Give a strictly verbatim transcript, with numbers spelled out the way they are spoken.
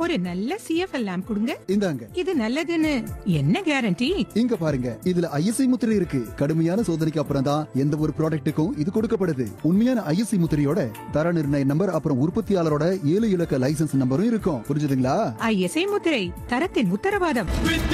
ஒரு நல்ல CFL lamp கொடுங்க. இந்தாங்க. இது நல்லதுன்னு என்ன கேரண்டி? இங்க பாருங்க, இதுல ஐஎஸ்ஐ முத்திரை இருக்கு. கடுமையான சோதனைக்கு அப்புறம் தான் எந்த ஒரு ப்ராடக்ட்டுக்கும் இது கொடுக்கப்படுது. உண்மையான ஐஎஸ்ஐ முத்திரையோட தர நிர்ணய நம்பர் அப்புறம் உற்பத்தியாளரோட ஏழு இலக்க லைசென்ஸ் நம்பரும் இருக்கும். புரிஞ்சுதுங்களா? ஐஎஸ்ஐ முத்திரை, தரத்தின் உத்தரவாதம்.